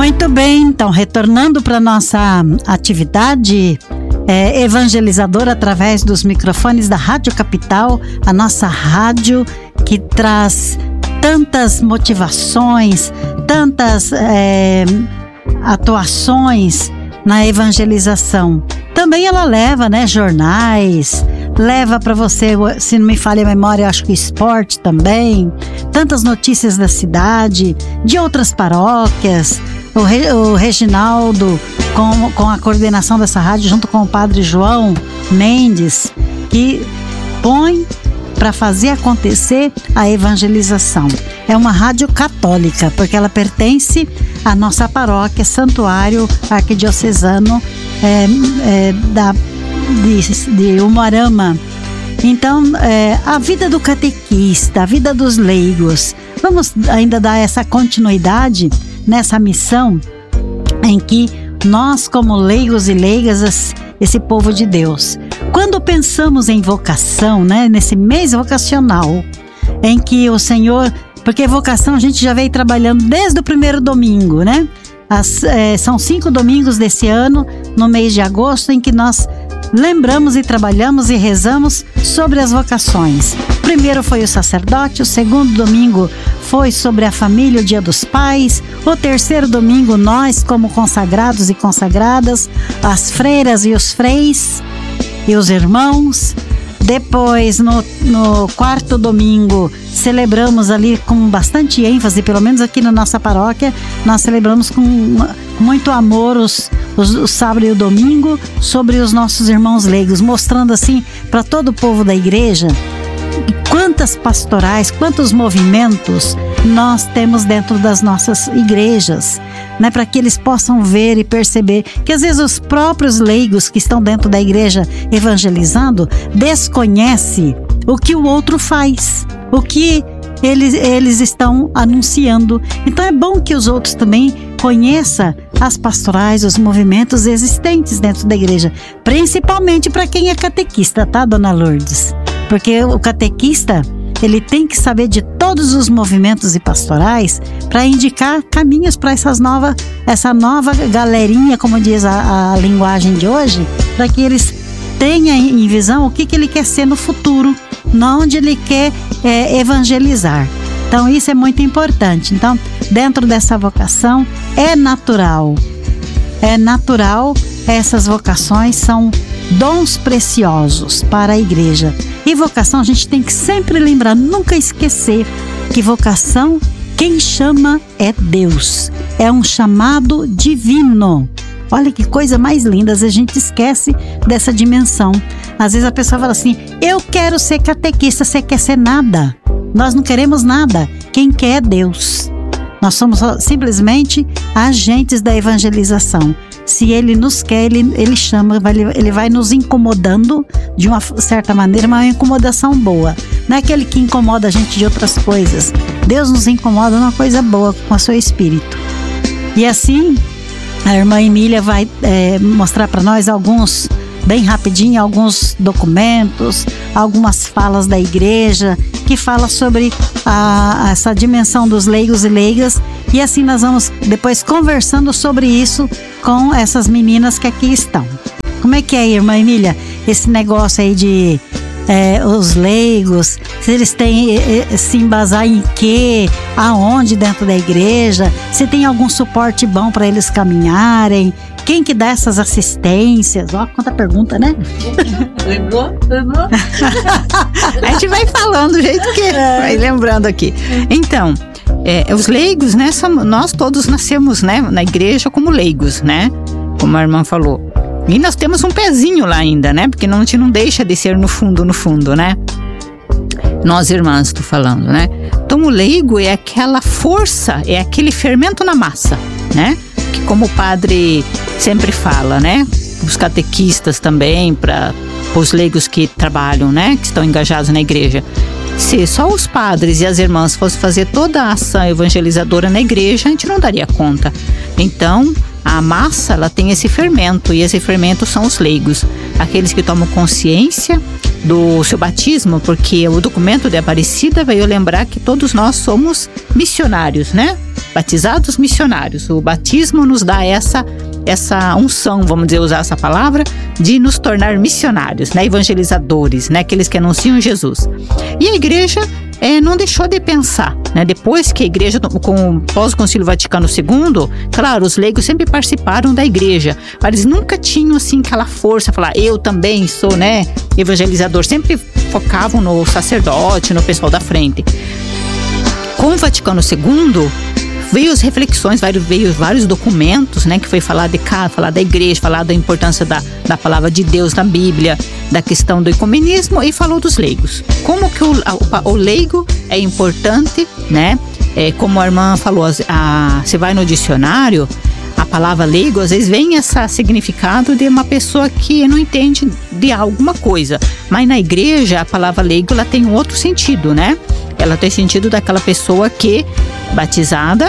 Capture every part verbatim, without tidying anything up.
Muito bem, então, retornando para nossa atividade é, evangelizadora através dos microfones da Rádio Capital, a nossa rádio que traz tantas motivações, tantas é, atuações na evangelização. Também ela leva, né, jornais, leva para você, se não me falha a memória, eu acho que esporte também, tantas notícias da cidade, de outras paróquias. O, Re, o Reginaldo, com, com a coordenação dessa rádio, junto com o padre João Mendes, que põe para fazer acontecer a evangelização. É uma rádio católica, porque ela pertence à nossa paróquia, Santuário Arquidiocesano é, é, da, de, de Umuarama. Então, é, a vida do catequista, a vida dos leigos. Vamos ainda dar essa continuidade nessa missão em que nós, como leigos e leigas, esse povo de Deus, quando pensamos em vocação, né, nesse mês vocacional, em que o Senhor, porque vocação a gente já veio trabalhando desde o primeiro domingo, né? As, é, são cinco domingos desse ano, no mês de agosto, em que nós lembramos e trabalhamos e rezamos sobre as vocações. O primeiro foi o sacerdote, o segundo domingo foi sobre a família, o Dia dos Pais. O terceiro domingo, nós como consagrados e consagradas, as freiras e os freis e os irmãos. Depois, no, no quarto domingo, celebramos ali com bastante ênfase, pelo menos aqui na nossa paróquia, nós celebramos com muito amor os, os, o sábado e o domingo sobre os nossos irmãos leigos, mostrando assim para todo o povo da igreja quantas pastorais, quantos movimentos nós temos dentro das nossas igrejas, né, para que eles possam ver e perceber que às vezes os próprios leigos que estão dentro da igreja evangelizando desconhecem o que o outro faz, o que eles, eles estão anunciando. Então é bom que os outros também conheçam as pastorais, os movimentos existentes dentro da igreja, principalmente para quem é catequista, tá, dona Lourdes? Porque o catequista, ele tem que saber de todos os movimentos e pastorais para indicar caminhos para essas nova, essa nova galerinha, como diz a, a linguagem de hoje, para que eles tenham em visão o que, que ele quer ser no futuro, onde ele quer é, evangelizar. Então isso é muito importante. Então, dentro dessa vocação, é natural, é natural, essas vocações são dons preciosos para a igreja. E vocação a gente tem que sempre lembrar, nunca esquecer que vocação, quem chama é Deus. É um chamado divino. Olha que coisa mais linda, às vezes a gente esquece dessa dimensão. Às vezes a pessoa fala assim, eu quero ser catequista, você quer ser nada. Nós não queremos nada, quem quer é Deus. Nós somos simplesmente agentes da evangelização. Se Ele nos quer, Ele, ele chama, Ele vai nos incomodando de uma certa maneira, mas uma incomodação boa. Não é aquele que incomoda a gente de outras coisas. Deus nos incomoda numa coisa boa, com o seu Espírito. E assim, a irmã Emília vai é, mostrar para nós alguns, bem rapidinho, alguns documentos, algumas falas da igreja, que fala sobre a, essa dimensão dos leigos e leigas. E assim nós vamos depois conversando sobre isso com essas meninas que aqui estão. Como é que é, irmã Emília, esse negócio aí de é, os leigos, se eles têm é, se embasar em quê, aonde dentro da igreja, se tem algum suporte bom para eles caminharem, quem que dá essas assistências? Ó, quanta pergunta, né? Lembrou? Lembrou? A gente vai falando do jeito que é. Vai lembrando aqui. Então, é, os leigos, né? Somos, nós todos nascemos, né, na igreja como leigos, né? Como a irmã falou. E nós temos um pezinho lá ainda, né? Porque não, a gente não deixa de ser no fundo, no fundo, né? Nós irmãs, estou falando, né? Então o leigo é aquela força, é aquele fermento na massa, né? Que como o padre sempre fala, né? Os catequistas também, para os leigos que trabalham, né? Que estão engajados na igreja. Se só os padres e as irmãs fossem fazer toda a ação evangelizadora na igreja, a gente não daria conta. Então, a massa, ela tem esse fermento, e esse fermento são os leigos. Aqueles que tomam consciência do seu batismo, porque o documento de Aparecida veio lembrar que todos nós somos missionários, né? batizados missionários. O batismo nos dá essa, essa unção, vamos dizer, usar essa palavra, de nos tornar missionários, né? Evangelizadores, né? Aqueles que anunciam Jesus. E a igreja é, não deixou de pensar, né? Depois que a igreja, com o pós-concílio Vaticano segundo, claro, os leigos sempre participaram da igreja, mas eles nunca tinham assim aquela força, falar, eu também sou, né, evangelizador. Sempre focavam no sacerdote, no pessoal da frente. Com o Vaticano segundo, veio as reflexões, veio, veio vários documentos, né, que foi falar de cá, falar da igreja, falar da importância da, da palavra de Deus na Bíblia, da questão do ecumenismo, e falou dos leigos. Como que o, a, o leigo é importante, né? É, como a irmã falou, a, a, você vai no dicionário, a palavra leigo, às vezes vem esse significado de uma pessoa que não entende de alguma coisa. Mas na igreja, a palavra leigo, ela tem um outro sentido, né? Ela tem sentido daquela pessoa que, batizada,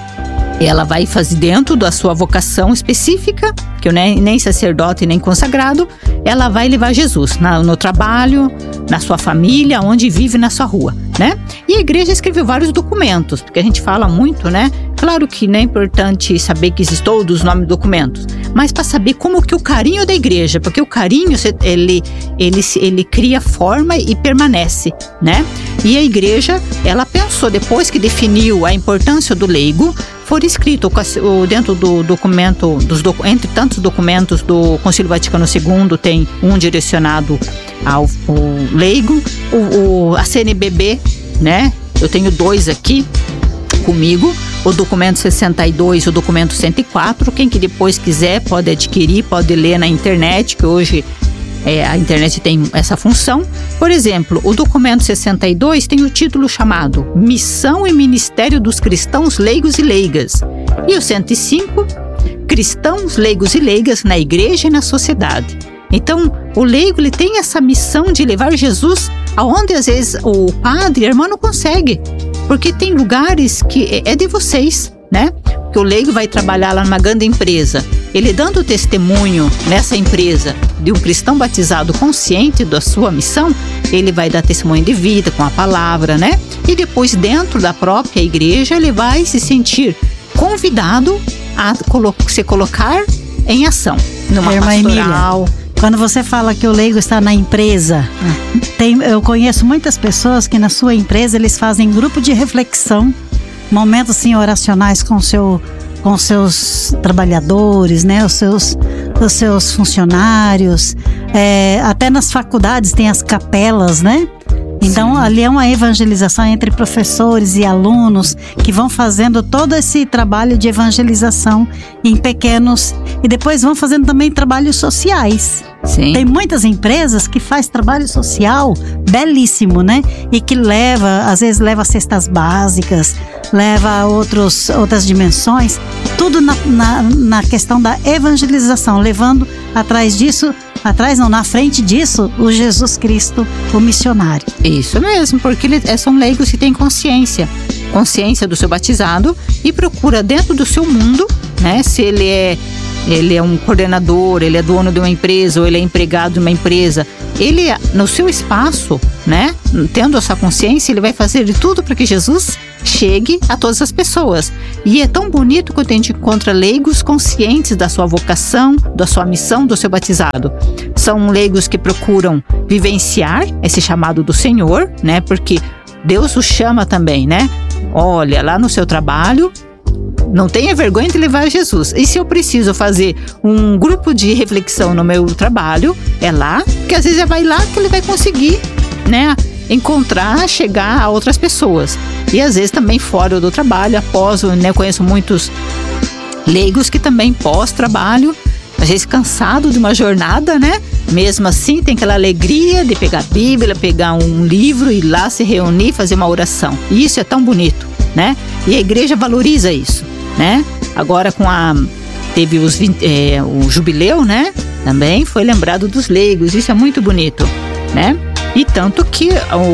ela vai fazer dentro da sua vocação específica, que nem, nem sacerdote nem consagrado, ela vai levar Jesus na, no trabalho, na sua família, onde vive, na sua rua, né? E a igreja escreveu vários documentos, porque a gente fala muito, né? Claro que não é importante saber que existem todos os nomes de documentos, mas para saber como que o carinho da igreja, porque o carinho, ele, ele, ele cria forma e permanece, né? E a igreja, ela pensou, depois que definiu a importância do leigo, foi escrito dentro do documento, dos, entre tantos documentos do Concílio Vaticano segundo, tem um direcionado ao, ao leigo, o, o, a C N B B, né? Eu tenho dois aqui comigo, o documento sessenta e dois, o documento cento e quatro, quem que depois quiser pode adquirir, pode ler na internet, que hoje é, a internet tem essa função. Por exemplo, o documento sessenta e dois tem o título chamado Missão e Ministério dos Cristãos Leigos e Leigas. E o cento e cinco, Cristãos Leigos e Leigas na Igreja e na Sociedade. Então, o leigo, ele tem essa missão de levar Jesus aonde às vezes o padre, a irmã não consegue, porque tem lugares que é de vocês, né? Que o leigo vai trabalhar lá numa grande empresa, ele dando testemunho nessa empresa de um cristão batizado consciente da sua missão, ele vai dar testemunho de vida com a palavra, né? E depois dentro da própria igreja ele vai se sentir convidado a colo- se colocar em ação, numa Irmã pastoral. Emília, quando você fala que o leigo está na empresa, tem, eu conheço muitas pessoas que na sua empresa eles fazem grupo de reflexão, momentos assim, oracionais com seu com seus trabalhadores, né, os seus, os seus funcionários, é, até nas faculdades tem as capelas, né? Então, sim, ali é uma evangelização entre professores e alunos que vão fazendo todo esse trabalho de evangelização em pequenos, e depois vão fazendo também trabalhos sociais. Sim. Tem muitas empresas que faz trabalho social belíssimo, né? E que leva, às vezes leva cestas básicas, leva outros, outras dimensões, tudo na, na, na questão da evangelização, levando atrás disso, atrás não, na frente disso, o Jesus Cristo, o missionário. Isso mesmo, porque eles são leigos que têm consciência, consciência do seu batizado, e procura dentro do seu mundo, né? Se ele é Ele é um coordenador, ele é dono de uma empresa, ou ele é empregado de uma empresa. Ele, no seu espaço, né, tendo essa consciência, ele vai fazer de tudo para que Jesus chegue a todas as pessoas. E é tão bonito quando a gente encontra leigos conscientes da sua vocação, da sua missão, do seu batizado. São leigos que procuram vivenciar esse chamado do Senhor, né, porque Deus o chama também, né? Olha, lá no seu trabalho, não tenha vergonha de levar Jesus. E se eu preciso fazer um grupo de reflexão no meu trabalho, é lá, que às vezes é vai lá que ele vai conseguir, né, encontrar, chegar a outras pessoas. E às vezes também fora do trabalho, após, né, eu conheço muitos leigos que também pós-trabalho, às vezes cansado de uma jornada, né, mesmo assim tem aquela alegria de pegar a Bíblia, pegar um livro e ir lá se reunir, fazer uma oração. E isso é tão bonito, né? E a igreja valoriza isso, né? Agora com a teve os é, o jubileu, né? Também foi lembrado dos leigos. Isso é muito bonito, né? E tanto que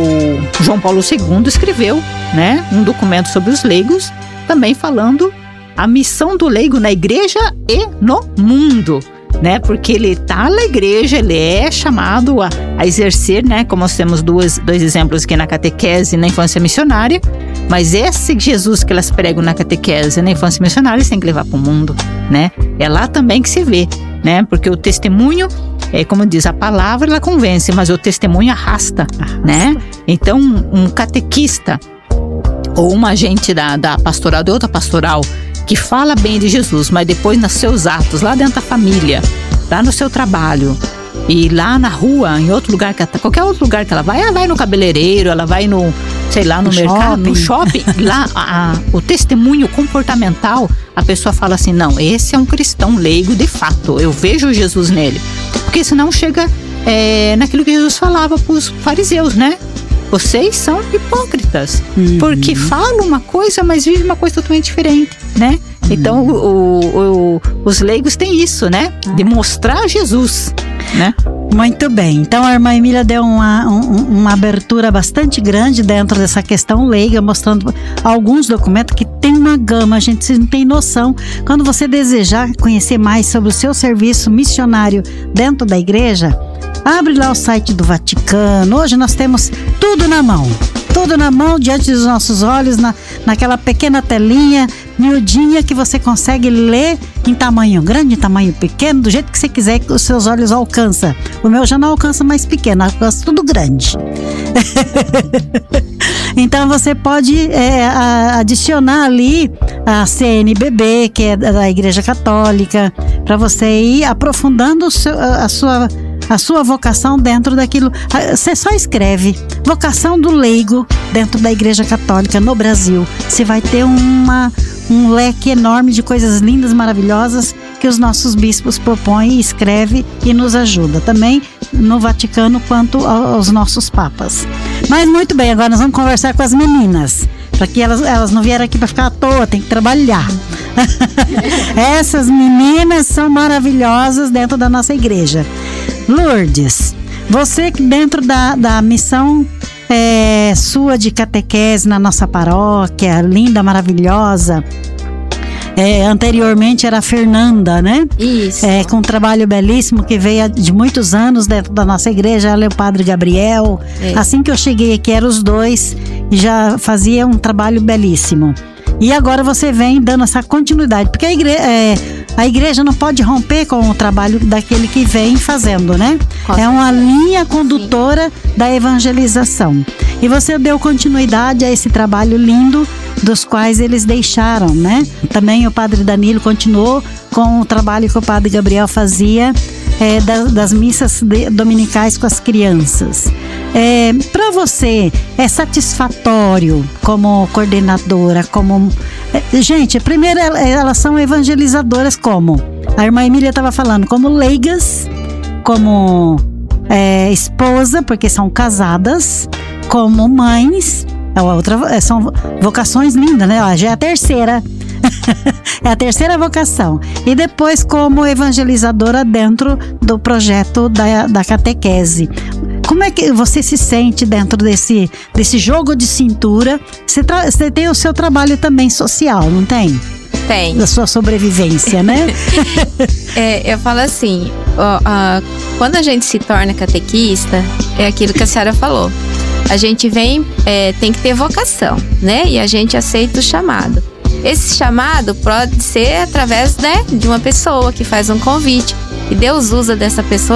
o João Paulo segundo escreveu, né, um documento sobre os leigos, também falando a missão do leigo na igreja e no mundo. né? Porque ele tá na igreja, ele é chamado a, a exercer, né? Como nós temos duas, dois exemplos aqui na catequese e na infância missionária. Mas esse Jesus que elas pregam na catequese e na infância missionária, eles têm que levar para o mundo, né? É lá também que se vê, né? Porque o testemunho, é como diz, a palavra ela convence, mas o testemunho arrasta, arrasta. né? Então, um catequista ou uma agente da, da pastoral, de outra pastoral, que fala bem de Jesus, mas depois nos seus atos, lá dentro da família, lá no seu trabalho, e lá na rua, em outro lugar, que ela, qualquer outro lugar que ela vai, ela vai no cabeleireiro, ela vai no, sei lá, no, no mercado, no shopping, lá a, a, o testemunho comportamental, a pessoa fala assim, não, esse é um cristão leigo de fato, eu vejo Jesus nele. Porque senão chega é, naquilo que Jesus falava para os fariseus, né? Vocês são hipócritas, uhum. porque falam uma coisa, mas vivem uma coisa totalmente diferente, né? Uhum. Então, o, o, o, os leigos têm isso, né? De mostrar Jesus, né? Muito bem. Então, a irmã Emília deu uma, um, uma abertura bastante grande dentro dessa questão leiga, mostrando alguns documentos que tem uma gama, a gente não tem noção. Quando você desejar conhecer mais sobre o seu serviço missionário dentro da igreja, abre lá o site do Vaticano. Hoje nós temos tudo na mão. Tudo na mão, diante dos nossos olhos, na, naquela pequena telinha, miudinha, que você consegue ler em tamanho grande, em tamanho pequeno, do jeito que você quiser, que os seus olhos alcançam. O meu já não alcança mais pequeno, alcança tudo grande. Então você pode é, a, adicionar ali a C N B B, que é da Igreja Católica, para você ir aprofundando o seu, a, a sua... a sua vocação dentro daquilo. Você só escreve vocação do leigo dentro da Igreja Católica no Brasil. Você vai ter uma, um leque enorme de coisas lindas, maravilhosas que os nossos bispos propõem, escreve e nos ajuda. Também no Vaticano quanto aos nossos papas. Mas muito bem, agora nós vamos conversar com as meninas, para que elas, elas não vieram aqui para ficar à toa, tem que trabalhar. Essas meninas são maravilhosas dentro da nossa igreja. Lourdes, você que dentro da, da missão é, sua de catequese na nossa paróquia, linda, maravilhosa, é, anteriormente era a Fernanda, né? Isso. É, com um trabalho belíssimo que veio de muitos anos dentro da nossa igreja, ela e o Padre Gabriel. É. Assim que eu cheguei aqui, eram os dois e já fazia um trabalho belíssimo. E agora você vem dando essa continuidade, porque a igreja, é, a igreja não pode romper com o trabalho daquele que vem fazendo, né? É uma linha condutora Sim. da evangelização. E você deu continuidade a esse trabalho lindo dos quais eles deixaram, né? Também o Padre Danilo continuou com o trabalho que o Padre Gabriel fazia é, das, das missas de, dominicais com as crianças. É, para você é satisfatório como coordenadora, como é, gente, primeiro elas são evangelizadoras, como a irmã Emília estava falando, como leigas, como é, esposa, porque são casadas, como mães. A outra, são vocações lindas, né? Ó, já é a terceira. É a terceira vocação. E depois como evangelizadora dentro do projeto da, da catequese. Como é que você se sente dentro desse, desse jogo de cintura? Você, tra- você tem o seu trabalho também social, não tem? Tem. Da sua sobrevivência, né? É, eu falo assim, ó, ó, quando a gente se torna catequista, é aquilo que a senhora falou. A gente vem, é, tem que ter vocação, né? E a gente aceita o chamado. Esse chamado pode ser através, né, de uma pessoa que faz um convite. E Deus usa dessa pessoa